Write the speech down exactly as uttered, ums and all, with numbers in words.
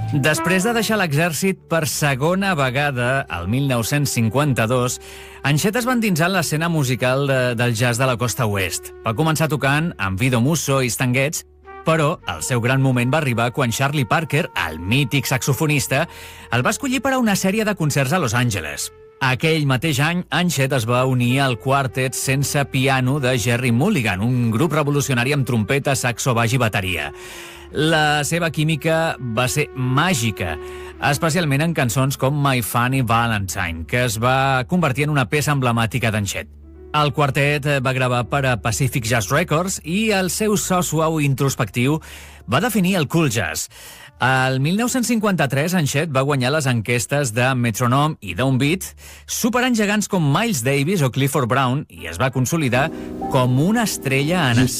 Després de deixar l'exèrcit per segona vegada, el mil nou-cents cinquanta-dos, Ancheta es va endinsar en l'escena musical de, del jazz de la costa oest. Va començar tocant amb Vito Musso i Stan Getz, però el seu gran moment va arribar quan Charlie Parker, el mític saxofonista, el va escollir per a una sèrie de concerts a Los Angeles. Aquell mateix any, Ancheta es va unir al quartet sense piano de Gerry Mulligan, un grup revolucionari amb trompeta, saxo, baix i bateria. La seva química va ser màgica, especialment en cançons com My Funny Valentine, que es va convertir en una peça emblemàtica d'Ancheta. El quartet va gravar per a Pacific Jazz Records i el seu so suau i introspectiu va definir el cool jazz. El mil nou-cents cinquanta-tres, Ancheta va guanyar les enquestes de Metronome i Downbeat, superant gegants com Miles Davis o Clifford Brown, i es va consolidar com una estrella en